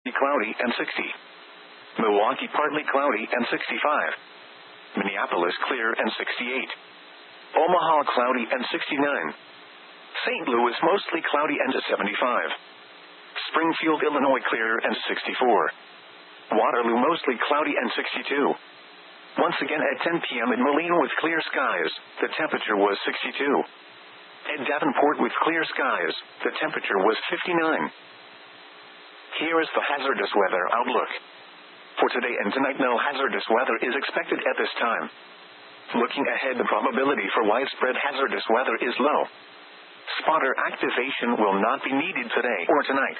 cloudy and 60. Milwaukee partly cloudy and 65. Minneapolis clear and 68. Omaha cloudy and 69. St. Louis mostly cloudy and 75. Springfield, Illinois clear and 64. Waterloo mostly cloudy and 62. Once again at 10 p.m. in Moline with clear skies, the temperature was 62. At Davenport with clear skies, the temperature was 59. Here is the hazardous weather outlook. For today and tonight, no hazardous weather is expected at this time. Looking ahead, the probability for widespread hazardous weather is low. Spotter activation will not be needed today or tonight.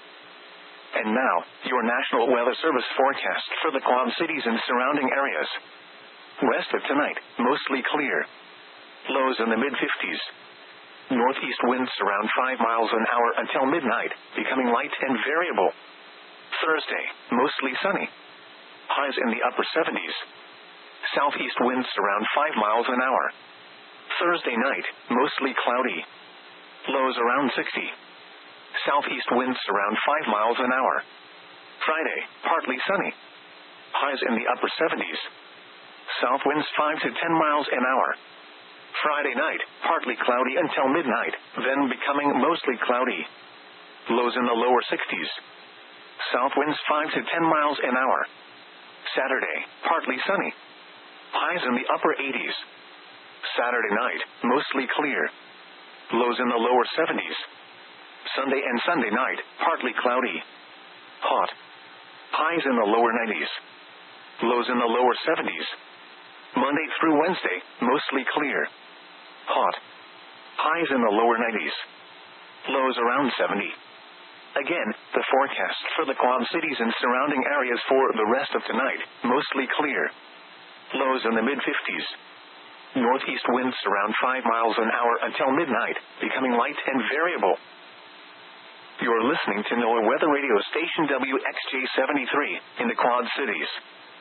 And now, your National Weather Service forecast for the Quad Cities and surrounding areas. Rest of tonight, mostly clear. Lows in the mid-50s. Northeast winds around 5 miles an hour until midnight, becoming light and variable. Thursday, mostly sunny. Highs in the upper 70s. Southeast winds around 5 miles an hour. Thursday night, mostly cloudy. Lows around 60. Southeast winds around 5 miles an hour. Friday, partly sunny. Highs in the upper 70s. South winds 5 to 10 miles an hour. Friday night, partly cloudy until midnight, then becoming mostly cloudy. Lows in the lower 60s. South winds 5 to 10 miles an hour. Saturday, partly sunny. Highs in the upper 80s. Saturday night, mostly clear. Lows in the lower 70s. Sunday and Sunday night, partly cloudy. Hot. Highs in the lower 90s. Lows in the lower 70s. Monday through Wednesday, mostly clear. Hot. Highs in the lower 90s. Lows around 70. Again, the forecast for the Quad Cities and surrounding areas for the rest of tonight, mostly clear. Lows in the mid-50s. Northeast winds around 5 miles an hour until midnight, becoming light and variable. You're listening to NOAA Weather Radio Station WXJ73 in the Quad Cities.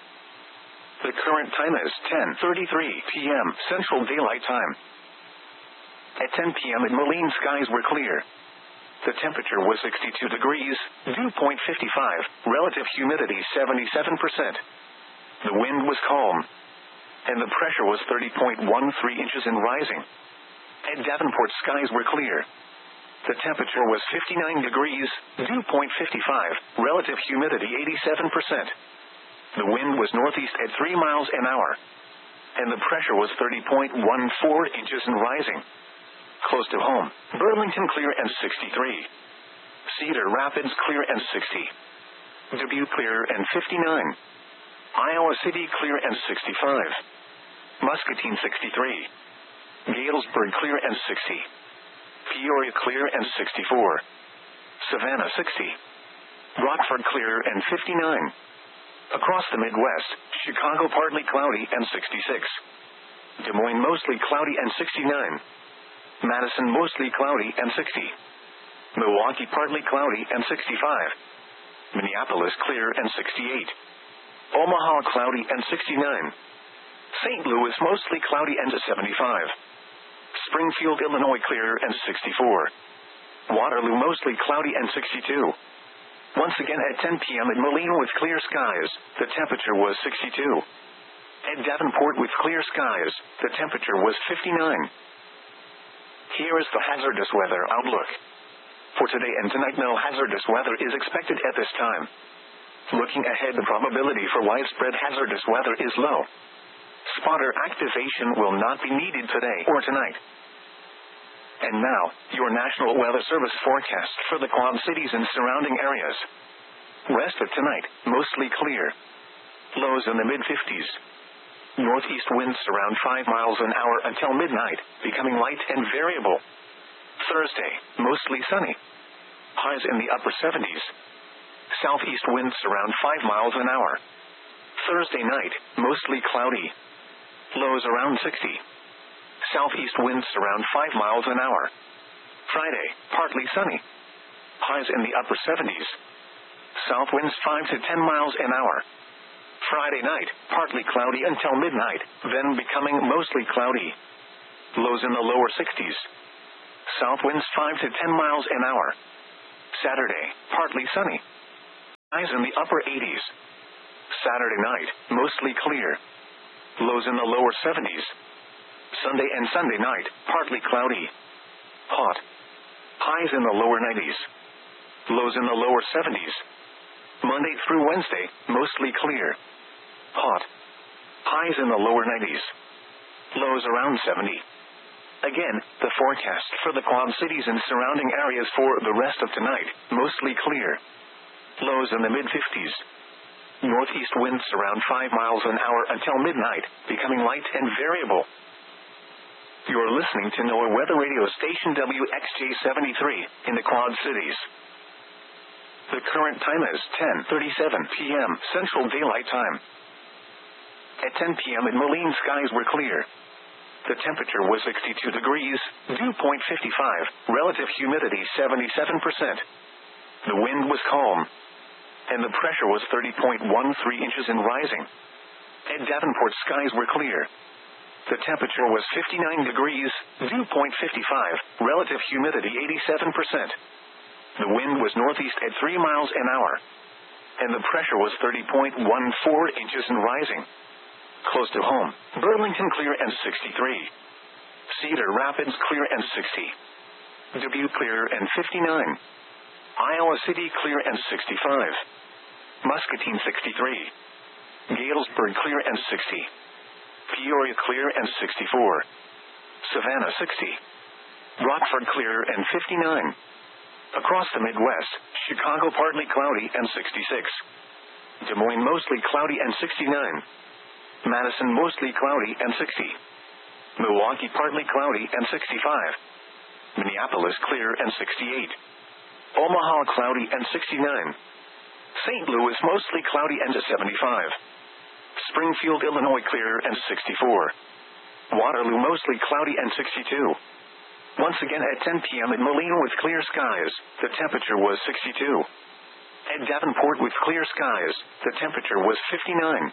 The current time is 10:33 p.m. Central Daylight Time. At 10 p.m. in Moline, skies were clear. The temperature was 62 degrees, dew point 55, relative humidity 77%. The wind was calm, and the pressure was 30.13 inches and rising. At Davenport, skies were clear. The temperature was 59 degrees, dew point 55, relative humidity 87%. The wind was northeast at 3 miles an hour, and the pressure was 30.14 inches and rising. Close to home, Burlington clear and 63. Cedar Rapids clear and 60. Dubuque clear and 59. Iowa City clear and 65. Muscatine 63. Galesburg clear and 60. Peoria clear and 64. Savannah 60. Rockford clear and 59. Across the Midwest, Chicago partly cloudy and 66. Des Moines mostly cloudy and 69. Madison mostly cloudy and 60. Milwaukee partly cloudy and 65. Minneapolis clear and 68. Omaha cloudy and 69. St. Louis mostly cloudy and 75. Springfield, Illinois clear and 64. Waterloo mostly cloudy and 62. Once again at 10 p.m. in Moline with clear skies, the temperature was 62. At Davenport with clear skies, the temperature was 59. Here is the hazardous weather outlook. For today and tonight, no hazardous weather is expected at this time. Looking ahead, the probability for widespread hazardous weather is low. Spotter activation will not be needed today or tonight. And now, your National Weather Service forecast for the Quad Cities and surrounding areas. Rest of tonight, mostly clear. Lows in the mid-50s. Northeast winds around 5 miles an hour until midnight, becoming light and variable. Thursday, mostly sunny. Highs in the upper 70s. Southeast winds around 5 miles an hour. Thursday night, mostly cloudy. Lows around 60. Southeast winds around 5 miles an hour. Friday, partly sunny. Highs in the upper 70s. South winds 5 to 10 miles an hour. Friday night, partly cloudy until midnight, then becoming mostly cloudy. Lows in the lower 60s. South winds 5 to 10 miles an hour. Saturday, partly sunny. Highs in the upper 80s. Saturday night, mostly clear. Lows in the lower 70s. Sunday and Sunday night, partly cloudy. Hot. Highs in the lower 90s. Lows in the lower 70s. Monday through Wednesday, mostly clear. Hot. Highs in the lower 90s. Lows around 70. Again, the forecast for the Quad Cities and surrounding areas for the rest of tonight, mostly clear. Lows in the mid-50s. Northeast winds around 5 miles an hour until midnight, becoming light and variable. You're listening to NOAA Weather Radio Station WXJ73 in the Quad Cities. The current time is 10:37 p.m. Central Daylight Time. At 10 p.m. in Moline, skies were clear. The temperature was 62 degrees, dew point 55, relative humidity 77%. The wind was calm, and the pressure was 30.13 inches and rising. At Davenport, skies were clear. The temperature was 59 degrees, dew point 55, relative humidity 87%. The wind was northeast at 3 miles an hour, and the pressure was 30.14 inches and rising. Close to home, Burlington clear and 63. Cedar Rapids clear and 60. Dubuque clear and 59. Iowa City clear and 65. Muscatine 63. Galesburg clear and 60. Peoria clear and 64. Savannah 60. Rockford clear and 59. Across the Midwest, Chicago partly cloudy and 66. Des Moines mostly cloudy and 69. Madison mostly cloudy and 60. Milwaukee partly cloudy and 65. Minneapolis clear and 68. Omaha cloudy and 69. St. Louis mostly cloudy and 75. Springfield, Illinois clear and 64. Waterloo mostly cloudy and 62. Once again at 10 p.m. in Moline with clear skies, the temperature was 62. At Davenport with clear skies, the temperature was 59.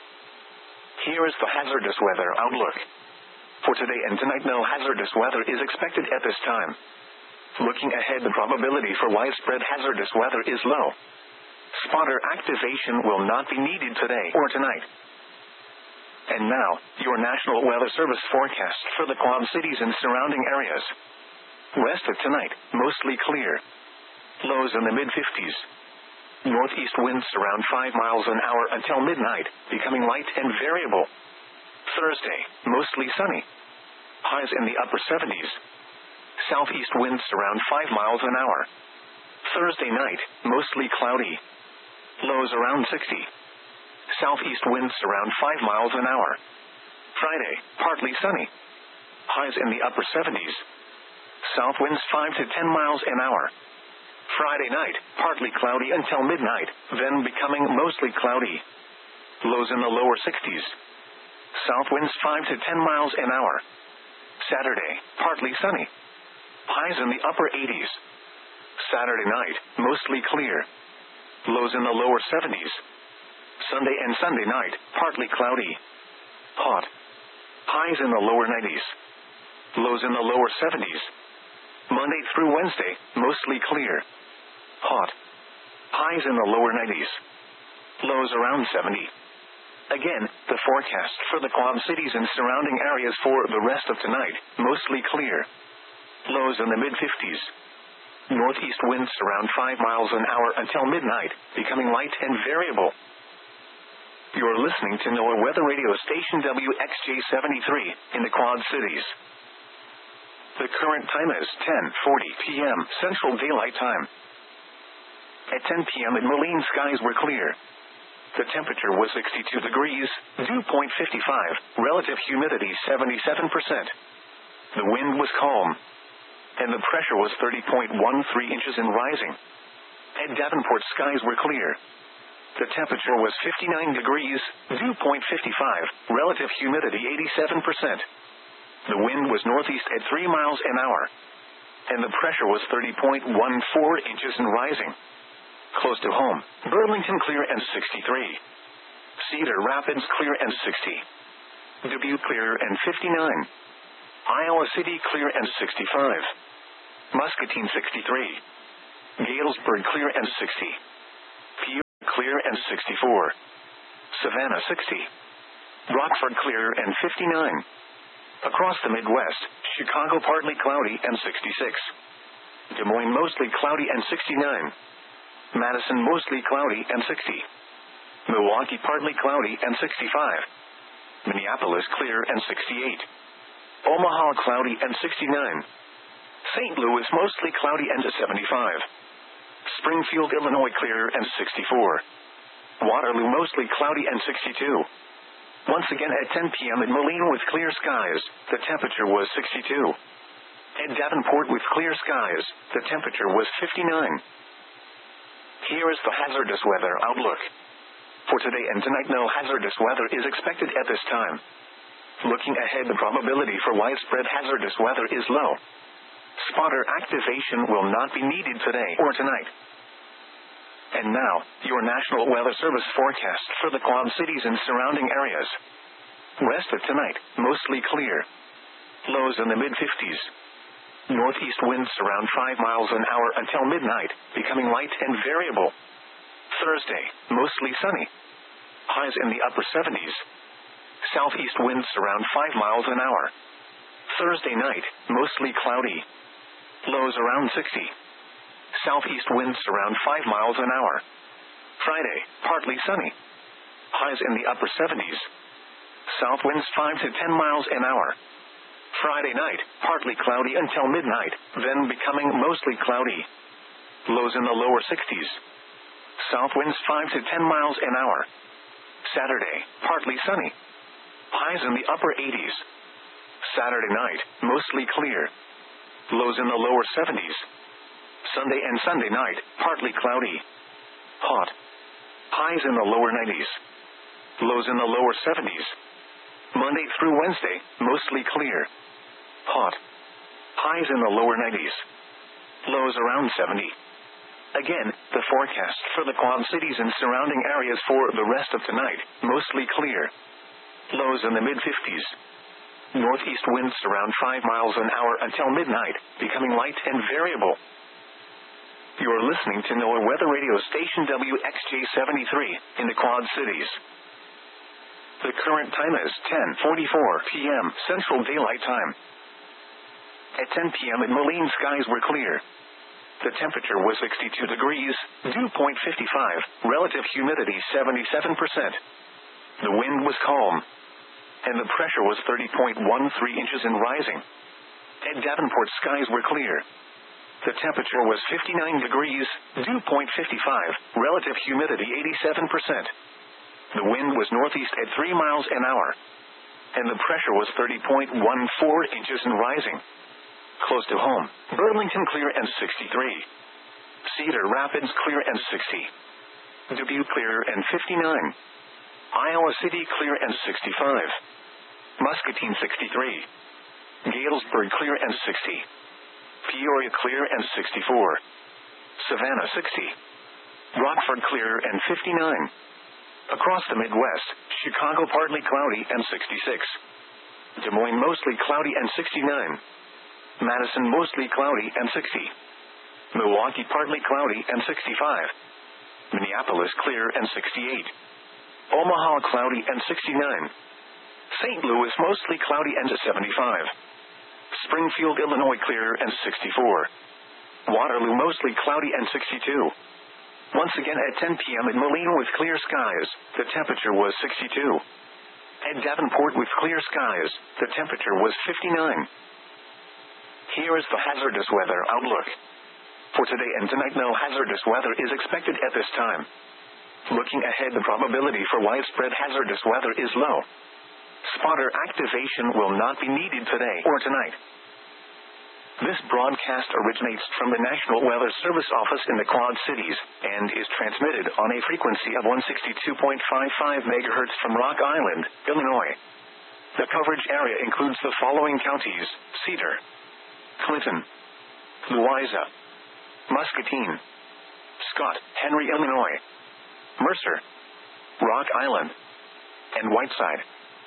Here is the hazardous weather outlook. For today and tonight, no hazardous weather is expected at this time. Looking ahead, the probability for widespread hazardous weather is low. Spotter activation will not be needed today or tonight. And now, your National Weather Service forecast for the Quad Cities and surrounding areas. Rest of tonight, mostly clear. Lows in the mid-50s. Northeast winds around 5 miles an hour until midnight, becoming light and variable. Thursday, mostly sunny. Highs in the upper 70s. Southeast winds around 5 miles an hour. Thursday night, mostly cloudy. Lows around 60. Southeast winds around 5 miles an hour. Friday, partly sunny. Highs in the upper 70s. South winds 5 to 10 miles an hour. Friday night, partly cloudy until midnight, then becoming mostly cloudy. Lows in the lower 60s. South winds 5 to 10 miles an hour. Saturday, partly sunny. Highs in the upper 80s. Saturday night, mostly clear. Lows in the lower 70s. Sunday and Sunday night, partly cloudy. Hot. Highs in the lower 90s. Lows in the lower 70s. Monday through Wednesday, mostly clear. Hot. Highs in the lower 90s. Lows around 70. Again, the forecast for the Quad Cities and surrounding areas for the rest of tonight, mostly clear. Lows in the mid-50s. Northeast winds around 5 miles an hour until midnight, becoming light and variable. You're listening to NOAA Weather Radio Station WXJ73 in the Quad Cities. The current time is 10:40 p.m. Central Daylight Time. At 10 p.m. in Moline, skies were clear. The temperature was 62 degrees, dew point 55, relative humidity 77%. The wind was calm, and the pressure was 30.13 inches and rising. At Davenport, skies were clear. The temperature was 59 degrees, dew point 55, relative humidity 87%. The wind was northeast at 3 miles an hour, and the pressure was 30.14 inches and rising. Close to home, Burlington clear and 63. Cedar Rapids clear and 60. Dubuque clear and 59. Iowa City clear and 65. Muscatine 63. Galesburg clear and 60. clear and 64. Savannah 60. Rockford clear and 59. Across the Midwest, Chicago partly cloudy and 66. Des Moines mostly cloudy and 69. Madison mostly cloudy and 60. Milwaukee partly cloudy and 65. Minneapolis clear and 68. Omaha cloudy and 69. St. Louis mostly cloudy and 75. Springfield, Illinois clear and 64. Waterloo mostly cloudy and 62. Once again at 10 p.m. in Moline with clear skies, the temperature was 62. At Davenport with clear skies, the temperature was 59. Here is the hazardous weather outlook. For today and tonight, no hazardous weather is expected at this time. Looking ahead, the probability for widespread hazardous weather is low. Spotter activation will not be needed today or tonight. And now, your National Weather Service forecast for the Quad Cities and surrounding areas. Rest of tonight, mostly clear. Lows in the mid-50s. Northeast winds around 5 miles an hour until midnight, becoming light and variable. Thursday, mostly sunny. Highs in the upper 70s. Southeast winds around 5 miles an hour. Thursday night, mostly cloudy. Lows around 60. Southeast winds around 5 miles an hour. Friday, partly sunny. Highs in the upper 70s. South winds 5 to 10 miles an hour. Friday night, partly cloudy until midnight, then becoming mostly cloudy. Lows in the lower 60s. South winds 5 to 10 miles an hour. Saturday, partly sunny. Highs in the upper 80s. Saturday night, mostly clear. Lows in the lower 70s. Sunday and Sunday night, partly cloudy. Hot. Highs in the lower 90s. Lows in the lower 70s. Monday through Wednesday, mostly clear. Hot. Highs in the lower 90s. Lows around 70. Again, the forecast for the Quad Cities and surrounding areas for the rest of tonight, mostly clear. Lows in the mid-50s. Northeast winds around 5 miles an hour until midnight, becoming light and variable. You're listening to NOAA Weather Radio Station WXJ73 in the Quad Cities. The current time is 10:44 p.m. Central Daylight Time. At 10 p.m. in Moline, skies were clear. The temperature was 62 degrees, dew point 55, relative humidity 77%. The wind was calm, and the pressure was 30.13 inches and rising. At Davenport, skies were clear. The temperature was 59 degrees, dew point 55, relative humidity 87%. The wind was northeast at 3 miles an hour, and the pressure was 30.14 inches and rising. Close to home, Burlington clear and 63. Cedar Rapids clear and 60. Dubuque clear and 59. Iowa City clear and 65. Muscatine 63. Galesburg clear and 60. Peoria clear and 64. Savannah 60. Rockford clear and 59. Across the Midwest, Chicago partly cloudy and 66. Des Moines mostly cloudy and 69. Madison mostly cloudy and 60. Milwaukee partly cloudy and 65. Minneapolis clear and 68. Omaha cloudy and 69. St. Louis mostly cloudy and 75. Springfield, Illinois clear and 64. Waterloo mostly cloudy and 62. Once again at 10 p.m. in Moline with clear skies, the temperature was 62. At Davenport with clear skies, the temperature was 59. Here is the hazardous weather outlook. For today and tonight, no hazardous weather is expected at this time. Looking ahead, the probability for widespread hazardous weather is low. Spotter activation will not be needed today or tonight. This broadcast originates from the National Weather Service office in the Quad Cities and is transmitted on a frequency of 162.55 MHz from Rock Island, Illinois. The coverage area includes the following counties: Cedar, Clinton, Louisa, Muscatine, Scott, Henry, Illinois, Mercer, Rock Island, and Whiteside.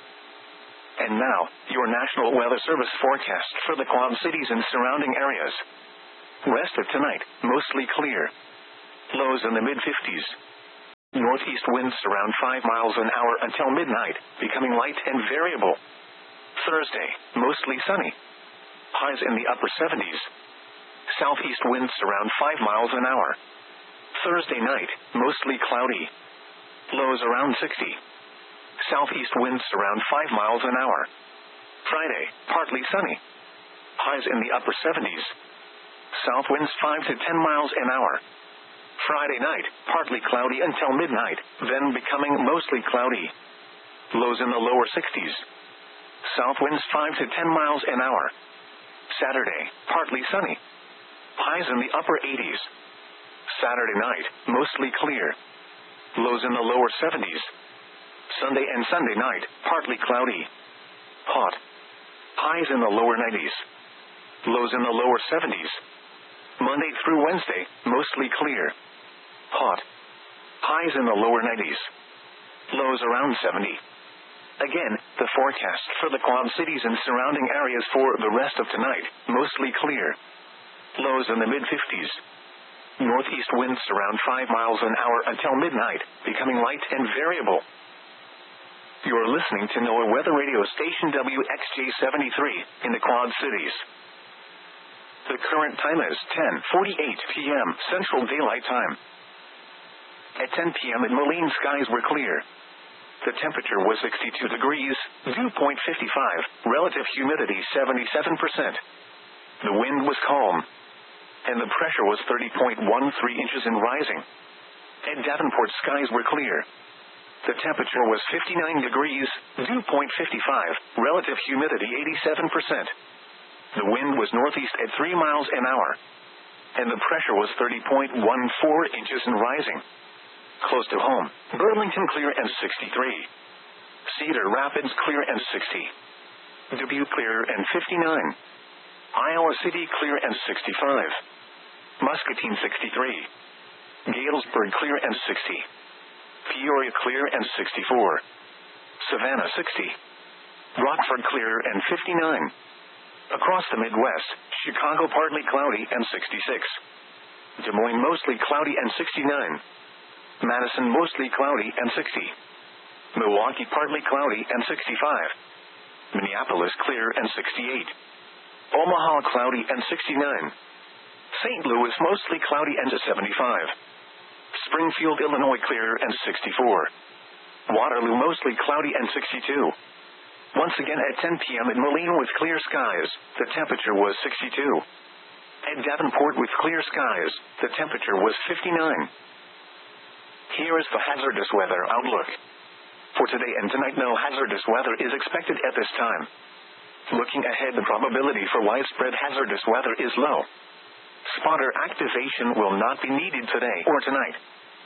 And now, your National Weather Service forecast for the Quad Cities and surrounding areas. Rest of tonight, mostly clear. Lows in the mid-50s. Northeast winds around 5 miles an hour until midnight, becoming light and variable. Thursday, mostly sunny. Highs in the upper 70s. Southeast winds around 5 miles an hour. Thursday night, mostly cloudy. Lows around 60. Southeast winds around 5 miles an hour. Friday, partly sunny. Highs in the upper 70s. South winds 5 to 10 miles an hour. Friday night, partly cloudy until midnight, then becoming mostly cloudy. Lows in the lower 60s. South winds 5 to 10 miles an hour. Saturday, partly sunny. Highs in the upper 80s. Saturday night, mostly clear. Lows in the lower 70s. Sunday and Sunday night, partly cloudy. Hot. Highs in the lower 90s. Lows in the lower 70s. Monday through Wednesday, mostly clear. Hot. Highs in the lower 90s. Lows around 70. Again, the forecast for the Quad Cities and surrounding areas for the rest of tonight, mostly clear. Lows in the mid-50s. Northeast winds around 5 miles an hour until midnight, becoming light and variable. You're listening to NOAA Weather Radio Station WXJ73 in the Quad Cities. The current time is 10:48 p.m. Central Daylight Time. At 10 p.m. in Moline, skies were clear. The temperature was 62 degrees, dew point 55, relative humidity 77%. The wind was calm, and the pressure was 30.13 inches and rising. At Davenport, skies were clear. The temperature was 59 degrees, dew point 55, relative humidity 87%. The wind was northeast at 3 miles an hour, and the pressure was 30.14 inches and rising. Close to home, Burlington clear and 63. Cedar Rapids clear and 60. Dubuque clear and 59. Iowa City clear and 65. Muscatine 63. Galesburg clear and 60. Peoria clear and 64. Savannah 60. Rockford clear and 59. Across the Midwest, Chicago partly cloudy and 66. Des Moines mostly cloudy and 69. Madison mostly cloudy and 60. Milwaukee partly cloudy and 65. Minneapolis clear and 68. Omaha cloudy and 69. St. Louis mostly cloudy and 75. Springfield, Illinois clear and 64. Waterloo mostly cloudy and 62. Once again at 10 p.m. in Moline with clear skies, the temperature was 62. At Davenport with clear skies, the temperature was 59. Here is the hazardous weather outlook. For today and tonight, no hazardous weather is expected at this time. Looking ahead, the probability for widespread hazardous weather is low. Spotter activation will not be needed today or tonight.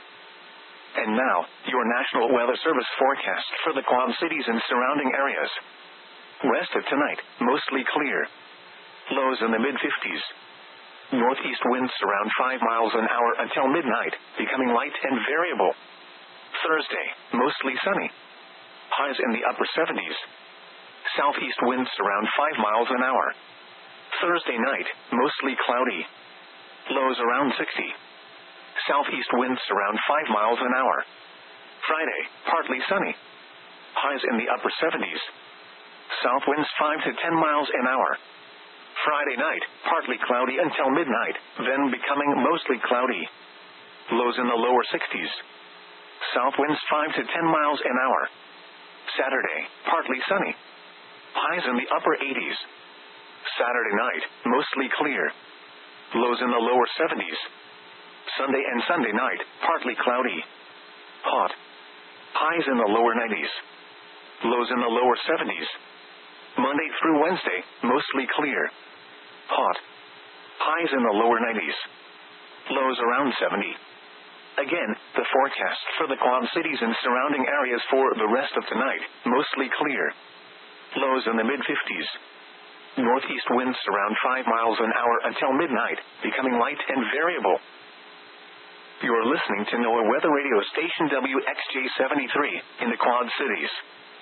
And now, your National Weather Service forecast for the Quad Cities and surrounding areas. Rest of tonight, mostly clear. Lows in the mid-50s. Northeast winds around 5 miles an hour until midnight, becoming light and variable. Thursday, mostly sunny. Highs in the upper 70s. Southeast winds around 5 miles an hour. Thursday night, mostly cloudy. Lows around 60. Southeast winds around 5 miles an hour. Friday, partly sunny. Highs in the upper 70s. South winds 5 to 10 miles an hour. Friday night, partly cloudy until midnight, then becoming mostly cloudy. Lows in the lower 60s. South winds 5 to 10 miles an hour. Saturday, partly sunny. Highs in the upper 80s. Saturday night, mostly clear. Lows in the lower 70s. Sunday and Sunday night, partly cloudy. Hot. Highs in the lower 90s. Lows in the lower 70s. Monday through Wednesday, mostly clear. Hot. Highs in the lower 90s. Lows around 70. Again, the forecast for the Quad Cities and surrounding areas for the rest of tonight, mostly clear. Lows in the mid-50s. Northeast winds around 5 miles an hour until midnight, becoming light and variable. You're listening to NOAA Weather Radio Station WXJ73 in the Quad Cities.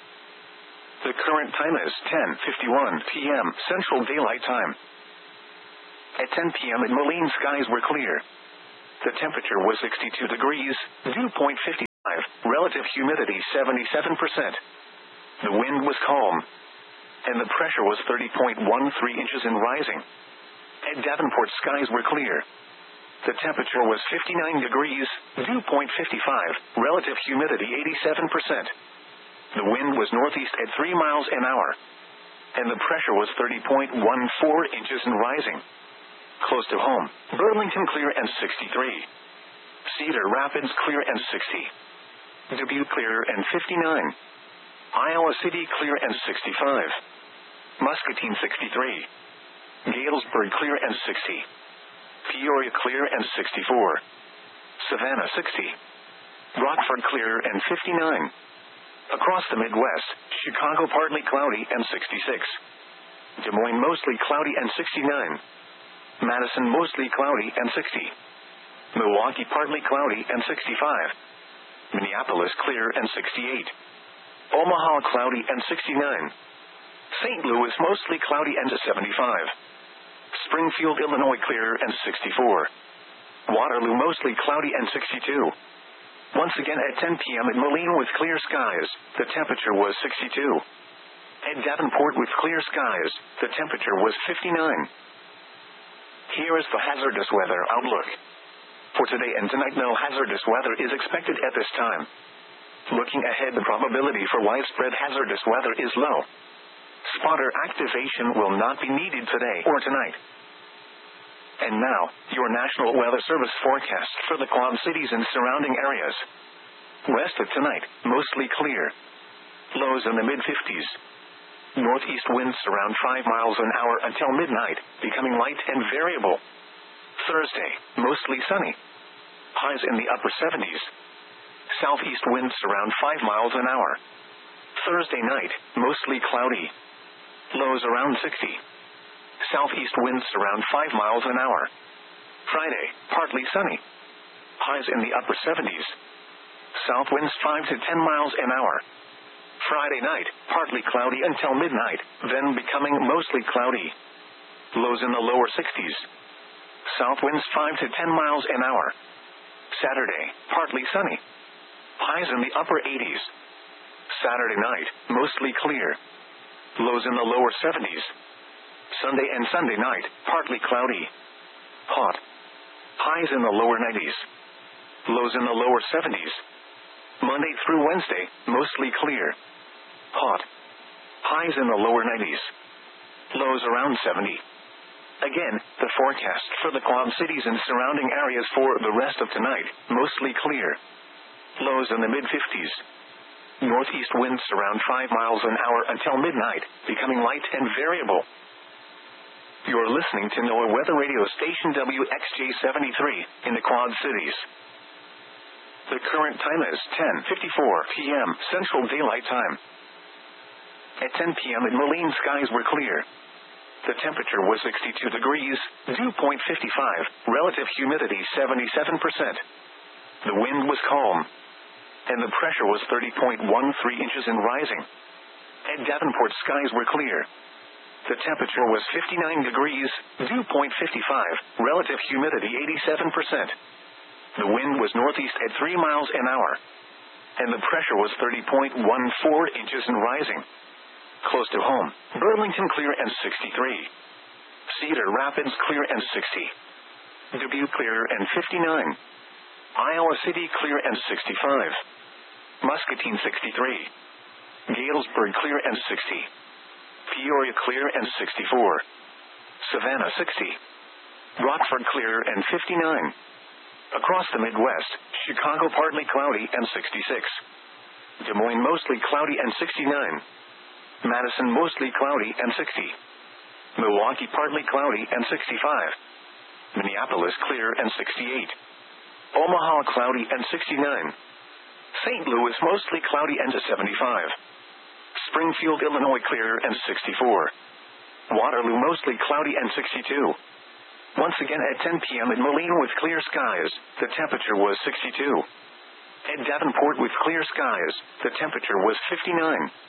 The current time is 10:51 p.m. Central Daylight Time. At 10 p.m. in Moline, skies were clear. The temperature was 62 degrees, dew point 50. relative humidity 77%. The wind was calm, and the pressure was 30.13 inches and rising. At Davenport, skies were clear. The temperature was 59 degrees, dew point 55, relative humidity 87%. The wind was northeast at 3 miles an hour, and the pressure was 30.14 inches and rising. Close to home, Burlington clear and 63. Cedar Rapids clear and 60. Dubuque clear and 59. Iowa City clear and 65. Muscatine 63. Galesburg clear and 60. Peoria clear and 64. Savannah 60. Rockford clear and 59. Across the Midwest, Chicago partly cloudy and 66. Des Moines mostly cloudy and 69. Madison mostly cloudy and 60. Milwaukee partly cloudy and 65. Minneapolis clear and 68. Omaha cloudy and 69. St. Louis mostly cloudy and 75. Springfield, Illinois clear and 64. Waterloo mostly cloudy and 62. Once again at 10 p.m. at Moline with clear skies, the temperature was 62. At Davenport with clear skies, the temperature was 59. Here is the hazardous weather outlook. For today and tonight, no hazardous weather is expected at this time. Looking ahead, the probability for widespread hazardous weather is low. Spotter activation will not be needed today or tonight. And now, your National Weather Service forecast for the Quad Cities and surrounding areas. West of tonight, mostly clear. Lows in the mid-50s. Northeast winds around 5 miles an hour until midnight, becoming light and variable. Thursday, mostly sunny. Highs in the upper 70s. Southeast winds around 5 miles an hour. Thursday night, mostly cloudy. Lows around 60. Southeast winds around 5 miles an hour. Friday, partly sunny. Highs in the upper 70s. South winds 5 to 10 miles an hour. Friday night, partly cloudy until midnight, then becoming mostly cloudy. Lows in the lower 60s. South winds 5 to 10 miles an hour. Saturday, partly sunny. Highs in the upper 80s. Saturday night, mostly clear. Lows in the lower 70s. Sunday and Sunday night, partly cloudy. Hot. Highs in the lower 90s. Lows in the lower 70s. Monday through Wednesday, mostly clear. Hot. Highs in the lower 90s. Lows around 70. Again, the forecast for the Quad Cities and surrounding areas for the rest of tonight, mostly clear. Lows in the mid-50s. Northeast winds around 5 miles an hour until midnight, becoming light and variable. You're listening to NOAA Weather Radio Station WXJ73 in the Quad Cities. The current time is 10:54 p.m. Central Daylight Time. At 10 p.m. at Moline, skies were clear. The temperature was 62 degrees, dew point 55, relative humidity 77%. The wind was calm, and the pressure was 30.13 inches and rising. At Davenport, skies were clear. The temperature was 59 degrees, dew point 55, relative humidity 87%. The wind was northeast at 3 miles an hour, and the pressure was 30.14 inches and rising. Close to home, Burlington clear and 63. Cedar Rapids clear and 60. Dubuque clear and 59. Iowa City clear and 65. Muscatine 63. Galesburg clear and 60. Peoria clear and 64. Savannah 60. Rockford clear and 59. Across the Midwest, Chicago partly cloudy and 66. Des Moines mostly cloudy and 69. Madison mostly cloudy and 60. Milwaukee partly cloudy and 65. Minneapolis clear and 68. Omaha cloudy and 69. St. Louis mostly cloudy and 75. Springfield, Illinois clear and 64. Waterloo mostly cloudy and 62. Once again at 10 p.m. at Moline with clear skies, the temperature was 62. At Davenport with clear skies, the temperature was 59.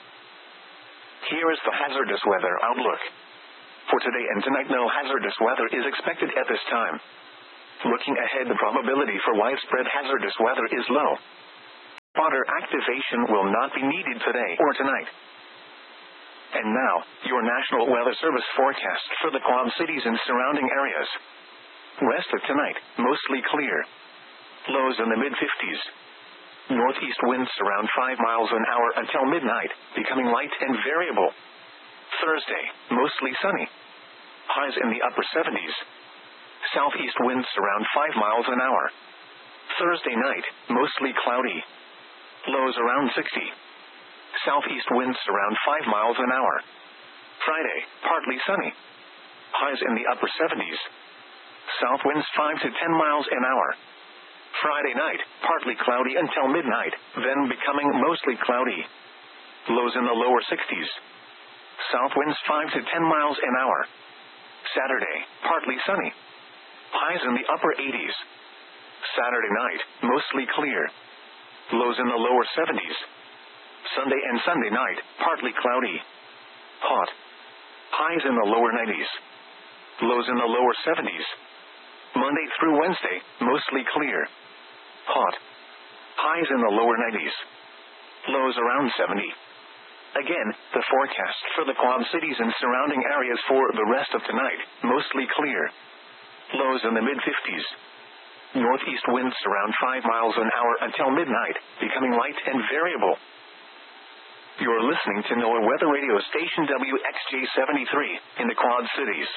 Here is the hazardous weather outlook. For today and tonight, no hazardous weather is expected at this time. Looking ahead, the probability for widespread hazardous weather is low. Spotter activation will not be needed today or tonight. And now, your National Weather Service forecast for the Quad Cities and surrounding areas. West of tonight, mostly clear. Lows in the mid-50s. Northeast winds around 5 miles an hour until midnight, becoming light and variable. Thursday, mostly sunny. Highs in the upper 70s. Southeast winds around 5 miles an hour. Thursday night, mostly cloudy. Lows around 60. Southeast winds around 5 miles an hour. Friday, partly sunny. Highs in the upper 70s. South winds 5 to 10 miles an hour. Friday night, partly cloudy until midnight, then becoming mostly cloudy. Lows in the lower 60s. South winds 5 to 10 miles an hour. Saturday, partly sunny. Highs in the upper 80s. Saturday night, mostly clear. Lows in the lower 70s. Sunday and Sunday night, partly cloudy. Hot. Highs in the lower 90s. Lows in the lower 70s. Monday through Wednesday, mostly clear. Hot. Highs in the lower 90s. Lows around 70. Again, the forecast for the Quad Cities and surrounding areas for the rest of tonight, mostly clear. Lows in the mid-50s. Northeast winds around 5 miles an hour until midnight, becoming light and variable. You're listening to NOAA Weather Radio Station WXJ73 in the Quad Cities.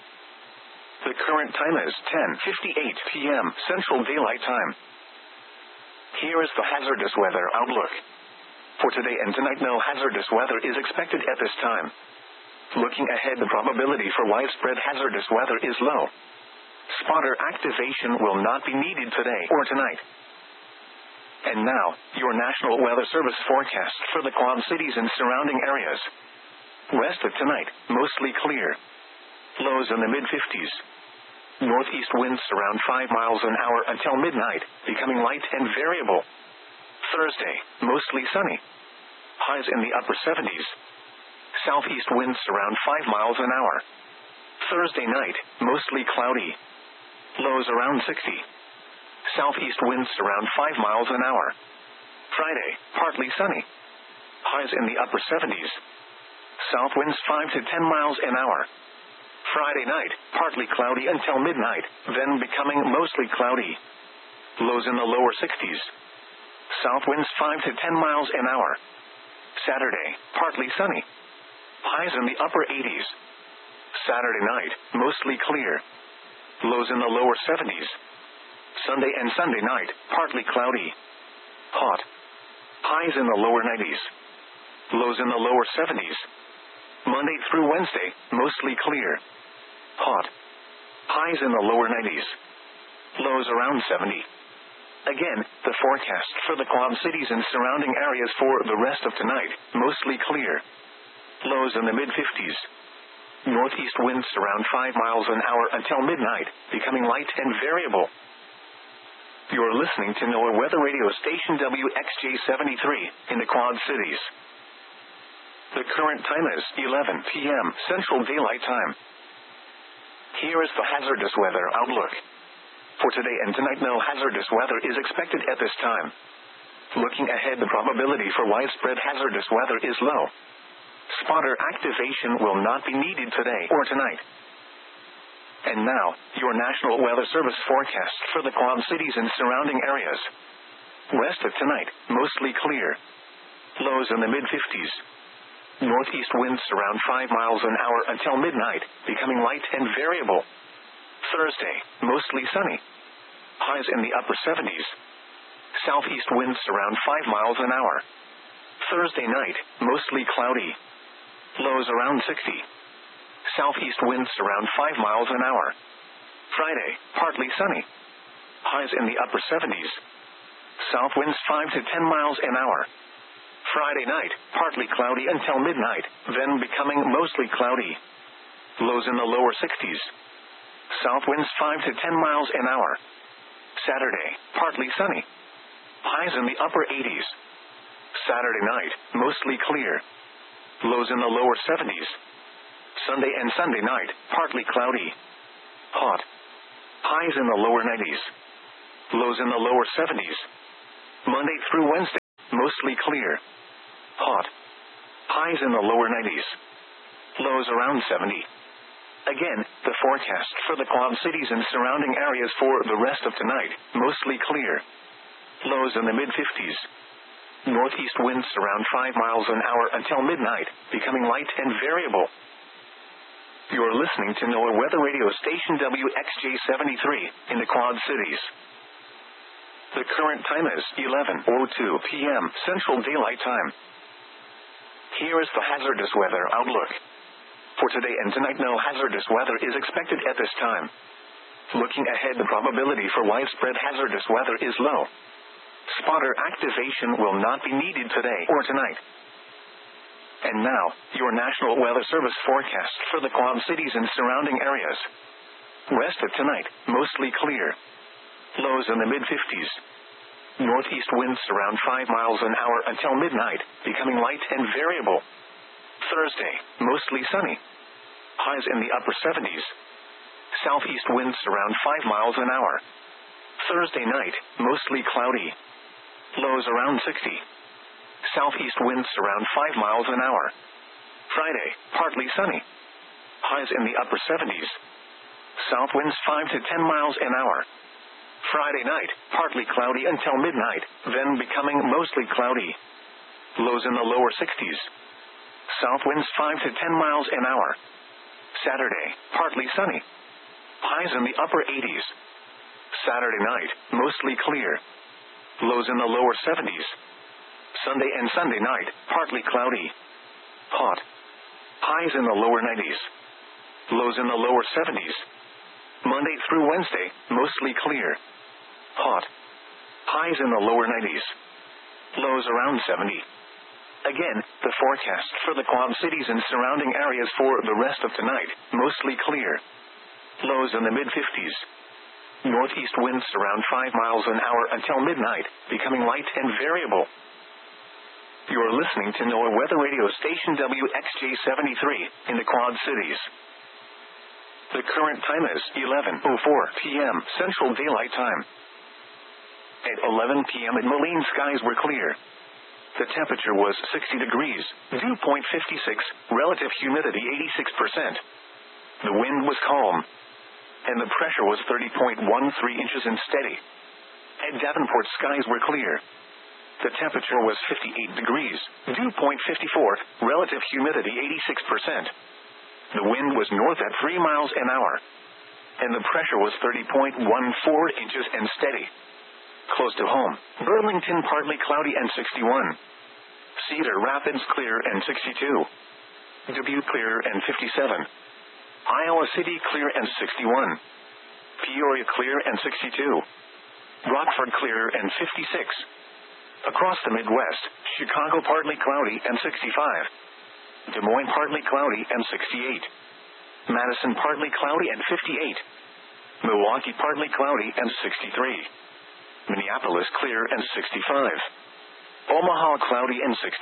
The current time is 10:58 p.m. Central Daylight Time. Here is the hazardous weather outlook. For today and tonight, no hazardous weather is expected at this time. Looking ahead, the probability for widespread hazardous weather is low. Spotter activation will not be needed today or tonight. And now, your National Weather Service forecast for the Quad Cities and surrounding areas. West of tonight, mostly clear. Lows in the mid-50s. Northeast winds around 5 miles an hour until midnight, becoming light and variable. Thursday, mostly sunny. Highs in the upper 70s. Southeast winds around 5 miles an hour. Thursday night, mostly cloudy. Lows around 60. Southeast winds around 5 miles an hour. Friday, partly sunny. Highs in the upper 70s. South winds 5 to 10 miles an hour. Friday night, partly cloudy until midnight, then becoming mostly cloudy. Lows in the lower 60s. South winds 5 to 10 miles an hour. Saturday, partly sunny. Highs in the upper 80s. Saturday night, mostly clear. Lows in the lower 70s. Sunday and Sunday night, partly cloudy. Hot. Highs in the lower 90s. Lows in the lower 70s. Monday through Wednesday, mostly clear. Hot. Highs in the lower 90s. Lows around 70. Again, the forecast for the Quad Cities and surrounding areas for the rest of tonight, mostly clear. Lows in the mid-50s. Northeast winds around 5 miles an hour until midnight, becoming light and variable. You're listening to NOAA Weather Radio Station WXJ73 in the Quad Cities. The current time is 11 p.m. Central Daylight Time. Here is the hazardous weather outlook. For today and tonight, no hazardous weather is expected at this time. Looking ahead, the probability for widespread hazardous weather is low. Spotter activation will not be needed today or tonight. And now, your National Weather Service forecast for the Quad Cities and surrounding areas. West of tonight, mostly clear. Lows in the mid-50s. Northeast winds around 5 miles an hour until midnight, becoming light and variable. Thursday, mostly sunny. Highs in the upper 70s. Southeast winds around 5 miles an hour. Thursday night, mostly cloudy. Lows around 60. Southeast winds around 5 miles an hour. Friday, partly sunny. Highs in the upper 70s. South winds 5 to 10 miles an hour. Friday night, partly cloudy until midnight, then becoming mostly cloudy. Lows in the lower 60s. South winds 5 to 10 miles an hour. Saturday, partly sunny. Highs in the upper 80s. Saturday night, mostly clear. Lows in the lower 70s. Sunday and Sunday night, partly cloudy. Hot. Highs in the lower 90s. Lows in the lower 70s. Monday through Wednesday, mostly clear. Hot. Highs in the lower 90s. Lows around 70. Again, the forecast for the Quad Cities and surrounding areas for the rest of tonight, mostly clear. Lows in the mid-50s. Northeast winds around 5 miles an hour until midnight, becoming light and variable. You're listening to NOAA Weather Radio Station WXJ73 in the Quad Cities. The current time is 11:02 p.m. Central Daylight Time. Here is the hazardous weather outlook. For today and tonight, no hazardous weather is expected at this time. Looking ahead, the probability for widespread hazardous weather is low. Spotter activation will not be needed today or tonight. And now, your National Weather Service forecast for the Quad Cities and surrounding areas. Rest of tonight, mostly clear. Lows in the mid-50s. Northeast winds around 5 miles an hour until midnight, becoming light and variable. Thursday, mostly sunny. Highs in the upper 70s. Southeast winds around 5 miles an hour. Thursday night, mostly cloudy. Lows around 60. Southeast winds around 5 miles an hour. Friday, partly sunny. Highs in the upper 70s. South winds 5 to 10 miles an hour. Friday night, partly cloudy until midnight, then becoming mostly cloudy. Lows in the lower 60s. South winds 5 to 10 miles an hour. Saturday, partly sunny. Highs in the upper 80s. Saturday night, mostly clear. Lows in the lower 70s. Sunday and Sunday night, partly cloudy. Hot. Highs in the lower 90s. Lows in the lower 70s. Monday through Wednesday, mostly clear. Hot. Highs in the lower 90s. Lows around 70. Again, the forecast for the Quad Cities and surrounding areas for the rest of tonight, mostly clear. Lows in the mid-50s. Northeast winds around 5 miles an hour until midnight, becoming light and variable. You're listening to NOAA Weather Radio Station WXJ73 in the Quad Cities. The current time is 11:04 p.m. Central Daylight Time. At 11 p.m. in Moline, skies were clear. The temperature was 60 degrees, dew point 56, relative humidity 86%. The wind was calm, and the pressure was 30.13 inches and steady. At Davenport, skies were clear. The temperature was 58 degrees, dew point 54, relative humidity 86%. The wind was north at 3 miles an hour, and the pressure was 30.14 inches and steady. Close to home, Burlington partly cloudy and 61. Cedar Rapids clear and 62. Dubuque clear and 57. Iowa City clear and 61. Peoria clear and 62. Rockford clear and 56. Across the Midwest, Chicago partly cloudy and 65. Des Moines partly cloudy and 68. Madison partly cloudy and 58. Milwaukee partly cloudy and 63. Minneapolis clear and 65. Omaha cloudy and 66.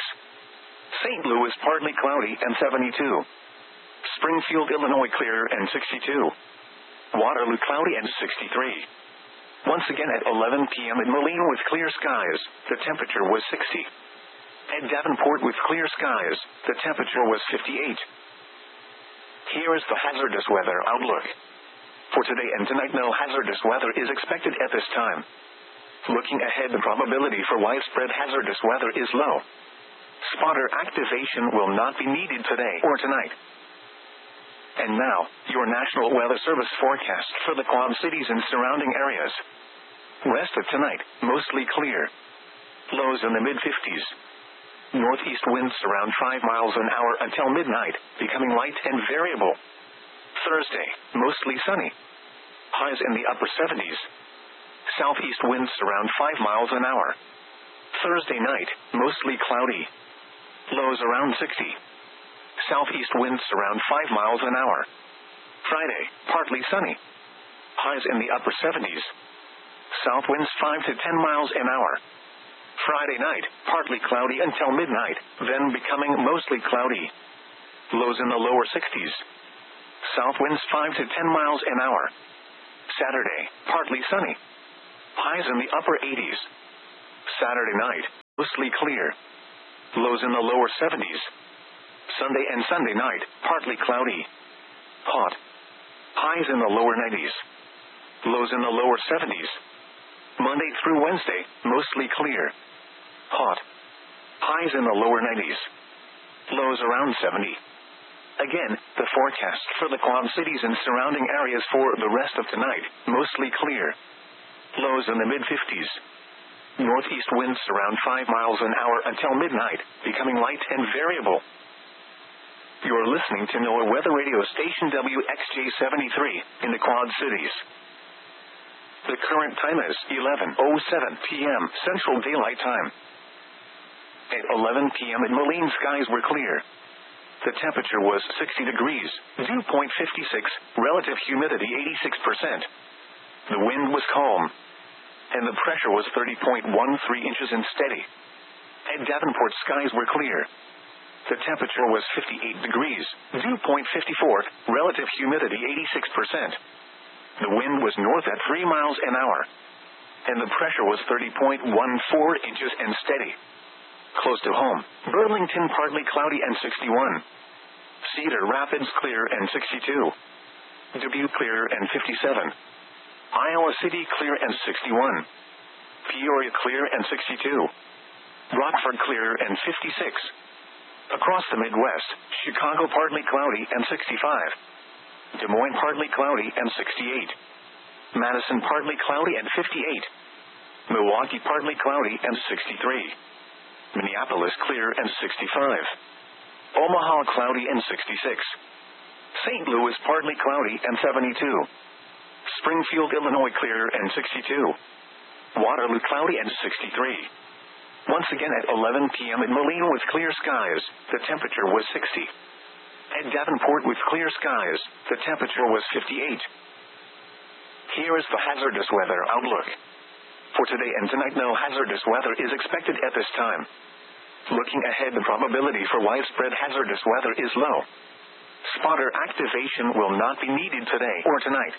St. Louis partly cloudy and 72. Springfield, Illinois clear and 62. Waterloo cloudy and 63. Once again at 11 p.m. in Moline with clear skies, the temperature was 60. At Davenport with clear skies, the temperature was 58. Here is the hazardous weather outlook. For today and tonight, no hazardous weather is expected at this time. Looking ahead, the probability for widespread hazardous weather is low. Spotter activation will not be needed today or tonight. And now, your National Weather Service forecast for the Quad Cities and surrounding areas. Rest of tonight, mostly clear. Lows in the mid-50s. Northeast winds around 5 miles an hour until midnight, becoming light and variable. Thursday, mostly sunny. Highs in the upper 70s. Southeast winds around 5 miles an hour. Thursday night, mostly cloudy. Lows around 60. Southeast winds around 5 miles an hour. Friday, partly sunny. Highs in the upper 70s. South winds 5 to 10 miles an hour. Friday night, partly cloudy until midnight, then becoming mostly cloudy. Lows in the lower 60s. South winds 5 to 10 miles an hour. Saturday, partly sunny. Highs in the upper 80s. Saturday night, mostly clear. Lows in the lower 70s. Sunday and Sunday night, partly cloudy. Hot. Highs in the lower 90s. Lows in the lower 70s. Monday through Wednesday, mostly clear. Hot. Highs in the lower 90s. Lows around 70. Again, the forecast for the Quad Cities and surrounding areas for the rest of tonight, mostly clear. Lows in the mid-50s. Northeast winds around 5 miles an hour until midnight, becoming light and variable. You're listening to NOAA Weather Radio Station WXJ73 in the Quad Cities. The current time is 11:07 p.m. Central Daylight Time. At 11 p.m. in Moline, skies were clear. The temperature was 60 degrees, dew point 56, relative humidity 86%. The wind was calm, and the pressure was 30.13 inches and steady. At Davenport, skies were clear. The temperature was 58 degrees, dew point 54, relative humidity 86%. The wind was north at 3 miles an hour, and the pressure was 30.14 inches and steady. Close to home, Burlington partly cloudy and 61. Cedar Rapids clear and 62. Dubuque clear and 57. Iowa City clear and 61. Peoria clear and 62. Rockford clear and 56. Across the Midwest, Chicago partly cloudy and 65. Des Moines partly cloudy and 68. Madison partly cloudy and 58. Milwaukee partly cloudy and 63. Minneapolis clear and 65. Omaha cloudy and 66. St. Louis partly cloudy and 72. Springfield, Illinois clear and 62. Waterloo cloudy and 63. Once again at 11 p.m. in Moline with clear skies, the temperature was 60. At Davenport with clear skies, the temperature was 58. Here is the hazardous weather outlook. For today and tonight, no hazardous weather is expected at this time. Looking ahead, the probability for widespread hazardous weather is low. Spotter activation will not be needed today or tonight.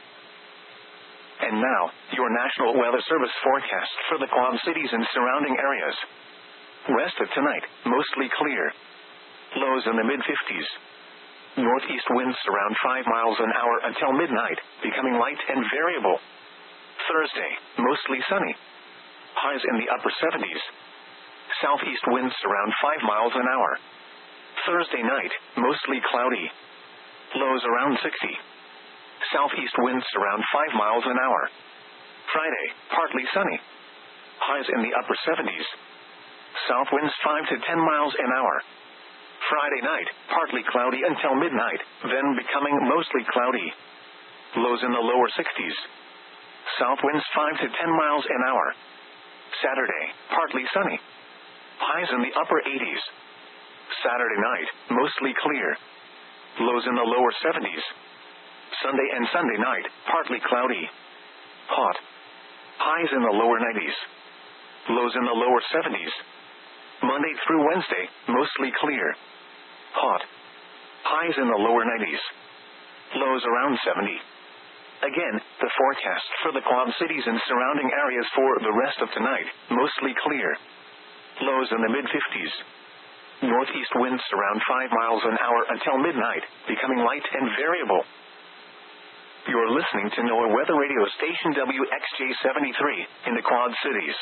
And now, your National Weather Service forecast for the Quad Cities and surrounding areas. Rest of tonight, mostly clear. Lows in the mid-50s. Northeast winds around 5 miles an hour until midnight, becoming light and variable. Thursday, mostly sunny. Highs in the upper 70s. Southeast winds around 5 miles an hour. Thursday night, mostly cloudy. Lows around 60. Southeast winds around 5 miles an hour. Friday, partly sunny. Highs in the upper 70s. South winds 5 to 10 miles an hour. Friday night, partly cloudy until midnight, then becoming mostly cloudy. Lows in the lower 60s. South winds 5 to 10 miles an hour. Saturday, partly sunny. Highs in the upper 80s. Saturday night, mostly clear. Lows in the lower 70s. Sunday and Sunday night, partly cloudy. Hot. Highs in the lower 90s. Lows in the lower 70s. Monday through Wednesday, mostly clear. Hot. Highs in the lower 90s. Lows around 70. Again, the forecast for the Quad Cities and surrounding areas for the rest of tonight, mostly clear. Lows in the mid-50s. Northeast winds around 5 miles an hour until midnight, becoming light and variable. You're listening to NOAA Weather Radio Station WXJ73 in the Quad Cities.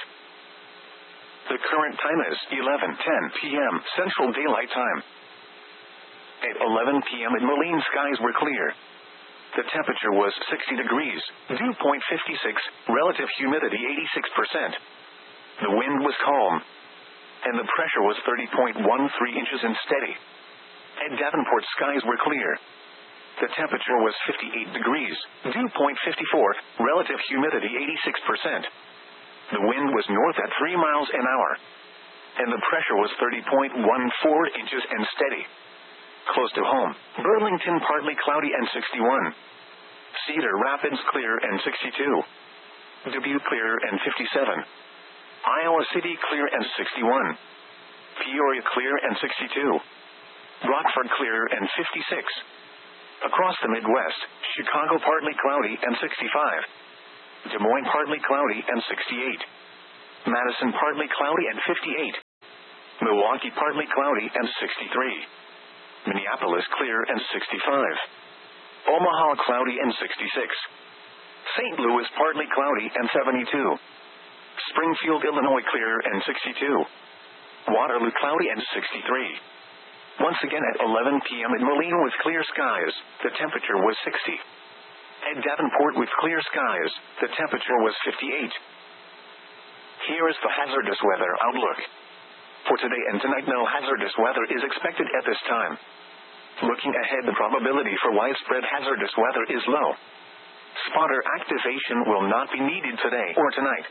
The current time is 11:10 p.m. Central Daylight Time. At 11 p.m. in Moline, skies were clear. The temperature was 60 degrees, dew point 56, relative humidity 86%. The wind was calm, and the pressure was 30.13 inches and steady. At Davenport, skies were clear. The temperature was 58 degrees, dew point 54, relative humidity 86%. The wind was north at 3 miles an hour, and the pressure was 30.14 inches and steady. Close to home, Burlington partly cloudy and 61. Cedar Rapids clear and 62. Dubuque clear and 57. Iowa City clear and 61. Peoria clear and 62. Rockford clear and 56. Across the Midwest, Chicago partly cloudy and 65. Des Moines partly cloudy and 68. Madison partly cloudy and 58. Milwaukee partly cloudy and 63. Minneapolis clear and 65. Omaha cloudy and 66. St. Louis partly cloudy and 72. Springfield, Illinois clear and 62. Waterloo cloudy and 63. Once again at 11 p.m. in Moline with clear skies, the temperature was 60. At Davenport with clear skies, the temperature was 58. Here is the hazardous weather outlook. For today and tonight, no hazardous weather is expected at this time. Looking ahead, the probability for widespread hazardous weather is low. Spotter activation will not be needed today or tonight.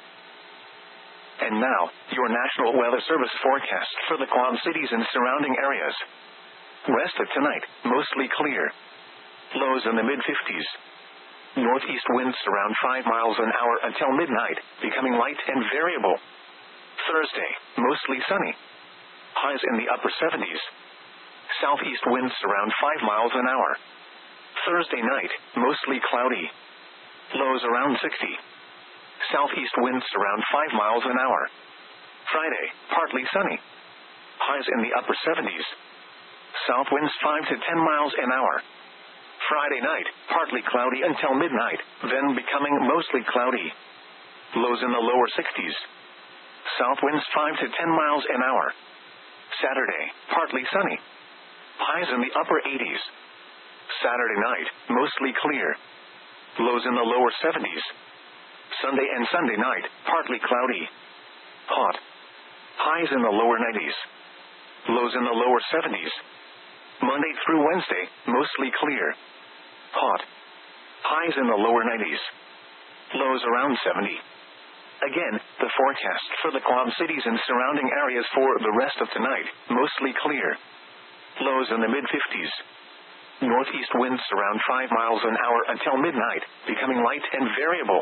And now, your National Weather Service forecast for the Quad Cities and surrounding areas. Rest of tonight, mostly clear. Lows in the mid-50s. Northeast winds around 5 miles an hour until midnight, becoming light and variable. Thursday, mostly sunny. Highs in the upper 70s. Southeast winds around 5 miles an hour. Thursday night, mostly cloudy. Lows around 60. Southeast winds around 5 miles an hour. Friday, partly sunny. Highs in the upper 70s. South winds 5 to 10 miles an hour. Friday night, partly cloudy until midnight, then becoming mostly cloudy. Lows in the lower 60s. South winds 5 to 10 miles an hour. Saturday, partly sunny. Highs in the upper 80s. Saturday night, mostly clear. Lows in the lower 70s. Sunday and Sunday night, partly cloudy. Hot. Highs in the lower 90s. Lows in the lower 70s. Monday through Wednesday, mostly clear. Hot. Highs in the lower 90s. Lows around 70. Again, the forecast for the Quad Cities and surrounding areas for the rest of tonight, mostly clear. Lows in the mid-50s. Northeast winds around 5 miles an hour until midnight, becoming light and variable.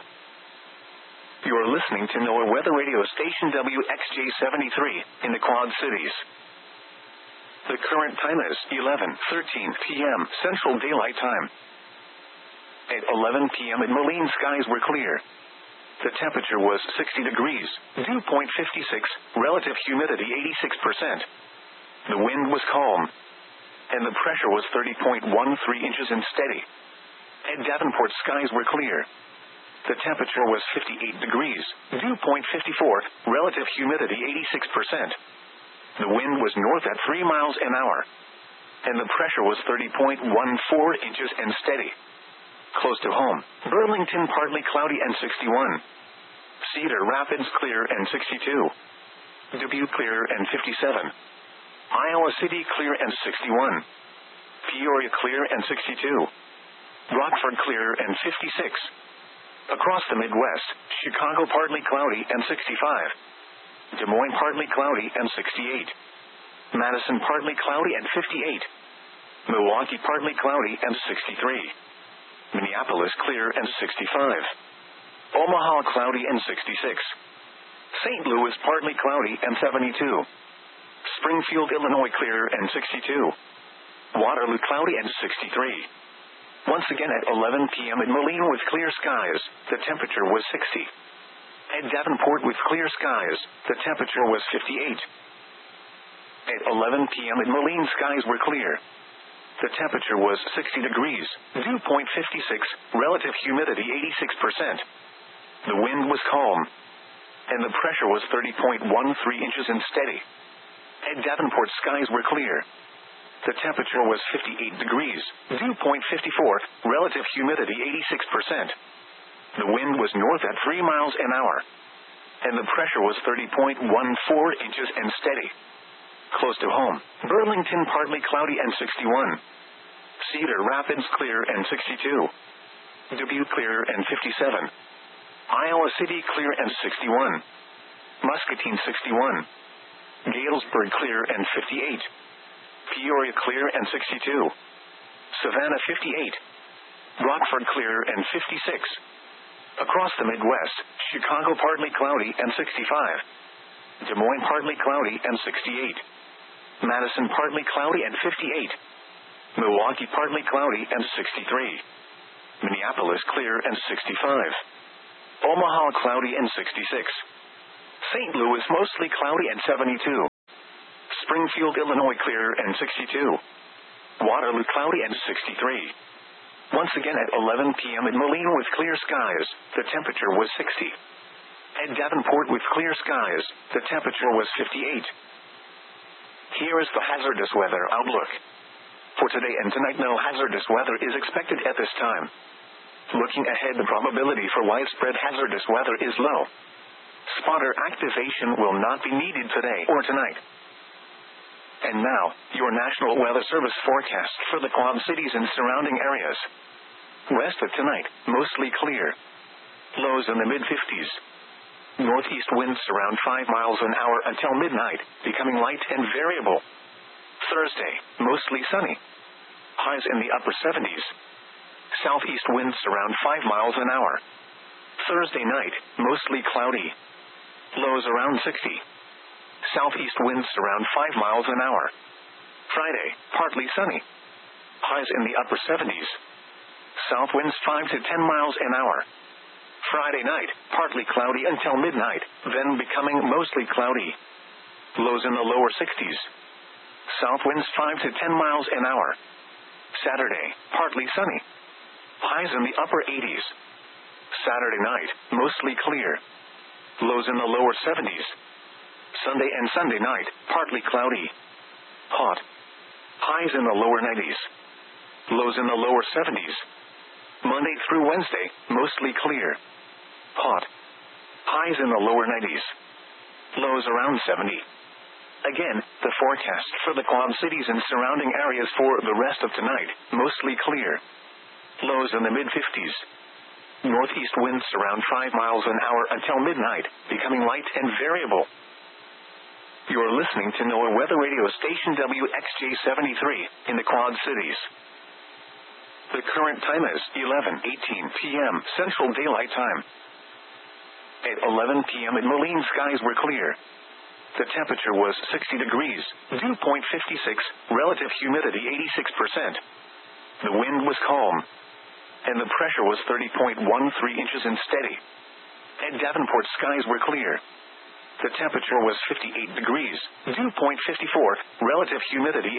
You are listening to NOAA Weather Radio Station WXJ73 in the Quad Cities. The current time is 11:13 p.m. Central Daylight Time. At 11 p.m. in Moline, skies were clear. The temperature was 60 degrees, dew point 56, relative humidity 86%. The wind was calm, and the pressure was 30.13 inches and steady. At Davenport, skies were clear. The temperature was 58 degrees, dew point 54, relative humidity 86%. The wind was north at 3 miles an hour, and the pressure was 30.14 inches and steady. Close to home, Burlington partly cloudy and 61. Cedar Rapids clear and 62. Dubuque clear and 57. Iowa City clear and 61. Peoria clear and 62. Rockford clear and 56. Across the Midwest, Chicago partly cloudy and 65. Des Moines partly cloudy and 68. Madison partly cloudy and 58. Milwaukee partly cloudy and 63. Minneapolis clear and 65. Omaha cloudy and 66. St. Louis partly cloudy and 72. Springfield, Illinois clear and 62. Waterloo cloudy and 63. Once again at 11 p.m. in Moline with clear skies, the temperature was 60. At Davenport with clear skies, the temperature was 58. At 11 p.m. in Moline, skies were clear. The temperature was 60 degrees, dew point 56, relative humidity 86%. The wind was calm, and the pressure was 30.13 inches and steady. At Davenport, skies were clear. The temperature was 58 degrees, dew point 54, relative humidity 86%. The wind was north at 3 miles an hour, and the pressure was 30.14 inches and steady. Close to home, Burlington partly cloudy and 61. Cedar Rapids clear and 62. Dubuque clear and 57. Iowa City clear and 61. Muscatine 61. Galesburg clear and 58. Peoria clear and 62. Savannah 58. Rockford clear and 56. Across the Midwest, Chicago partly cloudy and 65. Des Moines partly cloudy and 68. Madison partly cloudy and 58. Milwaukee partly cloudy and 63. Minneapolis clear and 65. Omaha cloudy and 66. St. Louis mostly cloudy and 72. Springfield, Illinois, clear and 62. Waterloo, cloudy and 63. Once again at 11 p.m. in Moline with clear skies, the temperature was 60. At Davenport with clear skies, the temperature was 58. Here is the hazardous weather outlook. For today and tonight, no hazardous weather is expected at this time. Looking ahead, the probability for widespread hazardous weather is low. Spotter activation will not be needed today or tonight. And now, your National Weather Service forecast for the Quad Cities and surrounding areas. Rest of tonight, mostly clear. Lows in the mid-50s. Northeast winds around 5 miles an hour until midnight, becoming light and variable. Thursday, mostly sunny. Highs in the upper 70s. Southeast winds around 5 miles an hour. Thursday night, mostly cloudy. Lows around 60. Southeast winds around 5 miles an hour. Friday, partly sunny. Highs in the upper 70s. South winds 5 to 10 miles an hour. Friday night, partly cloudy until midnight, then becoming mostly cloudy. Lows in the lower 60s. South winds 5 to 10 miles an hour. Saturday, partly sunny. Highs in the upper 80s. Saturday night, mostly clear. Lows in the lower 70s. Sunday and Sunday night, partly cloudy. Hot. Highs in the lower 90s. Lows in the lower 70s. Monday through Wednesday, mostly clear. Hot. Highs in the lower 90s. Lows around 70. Again, the forecast for the Quad Cities and surrounding areas for the rest of tonight, mostly clear. Lows in the mid-50s. Northeast winds around 5 miles an hour until midnight, becoming light and variable. You're listening to NOAA Weather Radio Station WXJ73 in the Quad Cities. The current time is 11:18 p.m. Central Daylight Time. At 11 p.m. in Moline, skies were clear. The temperature was 60 degrees, dew point 56, relative humidity 86%. The wind was calm, and the pressure was 30.13 inches and steady. At Davenport, skies were clear. The temperature was 58 degrees, dew point 54, relative humidity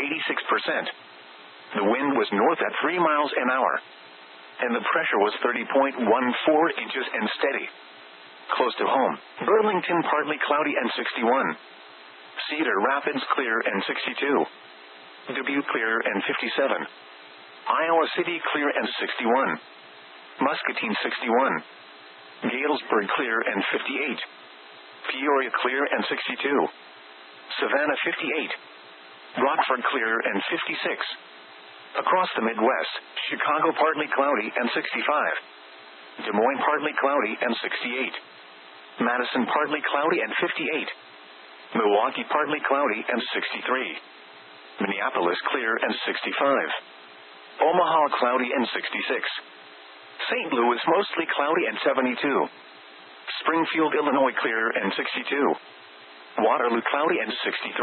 86%. The wind was north at 3 miles an hour, and the pressure was 30.14 inches and steady. Close to home, Burlington partly cloudy and 61. Cedar Rapids clear and 62. Dubuque clear and 57. Iowa City clear and 61. Muscatine 61. Galesburg clear and 58. Peoria clear and 62. Savannah 58. Rockford clear and 56. Across the Midwest, Chicago partly cloudy and 65. Des Moines partly cloudy and 68. Madison partly cloudy and 58. Milwaukee partly cloudy and 63. Minneapolis clear and 65. Omaha cloudy and 66. St. Louis mostly cloudy and 72. Springfield, Illinois clear and 62. Waterloo cloudy and